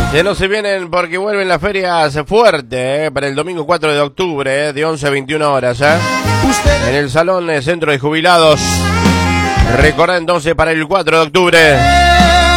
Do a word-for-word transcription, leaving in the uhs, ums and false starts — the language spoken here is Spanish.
Que no se vienen porque vuelven las ferias fuerte, eh, para el domingo cuatro de octubre, eh, de once a veintiuna horas, eh, en el Salón eh, Centro de Jubilados. Recordá entonces para el cuatro de octubre.